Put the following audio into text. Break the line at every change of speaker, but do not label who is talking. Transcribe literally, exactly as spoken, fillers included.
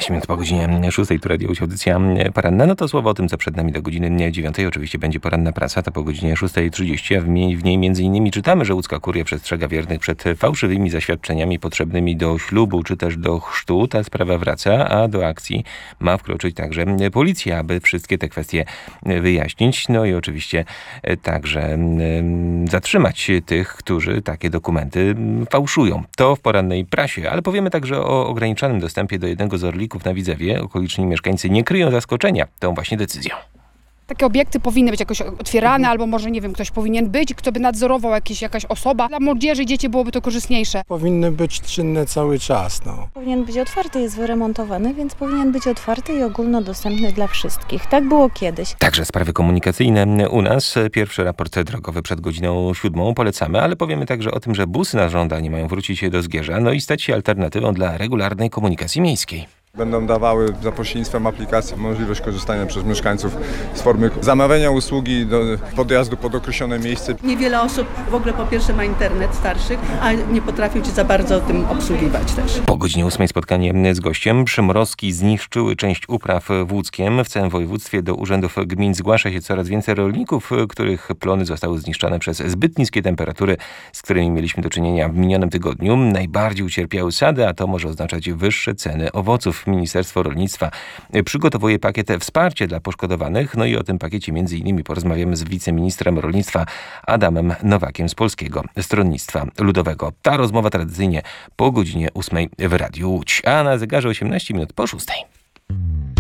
osiemnaście minut po godzinie szóstej, tu Radio Łódź, audycja poranna. No to słowo o tym, co przed nami do godziny dziewiątej. Oczywiście będzie poranna prasa, to po godzinie szóstej trzydzieści, a w niej, w niej między innymi czytamy, że łódzka kuria przestrzega wiernych przed fałszywymi zaświadczeniami potrzebnymi do ślubu, czy też do chrztu. Ta sprawa wraca, a do akcji ma wkroczyć także policja, aby wszystkie te kwestie wyjaśnić. No i oczywiście także zatrzymać tych, którzy takie dokumenty fałszują. To w porannej prasie, ale powiemy także o ograniczonym dostępie do jednego z orlików na Widzewie. Okoliczni mieszkańcy nie kryją zaskoczenia tą właśnie decyzją.
Takie obiekty powinny być jakoś otwierane, albo może, nie wiem, ktoś powinien być, kto by nadzorował, jakieś, jakaś osoba. Dla młodzieży i dzieci byłoby to korzystniejsze.
Powinny być czynne cały czas. No.
Powinien być otwarty, jest wyremontowany, więc powinien być otwarty i ogólnodostępny dla wszystkich. Tak było kiedyś.
Także sprawy komunikacyjne u nas. Pierwszy raport drogowy przed godziną siódmą polecamy, ale powiemy także o tym, że busy na żądanie mają wrócić do Zgierza, no i stać się alternatywą dla regularnej komunikacji miejskiej.
Będą dawały za pośrednictwem aplikacji możliwość korzystania przez mieszkańców z formy zamawiania usługi do podjazdu pod określone miejsce.
Niewiele osób w ogóle po pierwsze ma internet starszych, a nie potrafią się za bardzo tym obsługiwać też.
Po godzinie ósmej spotkanie z gościem. Przymrozki zniszczyły część upraw w Łódzkiem. W całym województwie do urzędów gmin zgłasza się coraz więcej rolników, których plony zostały zniszczone przez zbyt niskie temperatury, z którymi mieliśmy do czynienia w minionym tygodniu. Najbardziej ucierpiały sady, a to może oznaczać wyższe ceny owoców. Ministerstwo Rolnictwa przygotowuje pakiet wsparcia dla poszkodowanych. No i o tym pakiecie między innymi porozmawiamy z wiceministrem rolnictwa Adamem Nowakiem z Polskiego Stronnictwa Ludowego. Ta rozmowa tradycyjnie po godzinie ósmej w Radiu Łódź, a na zegarze osiemnaście minut po szóstej.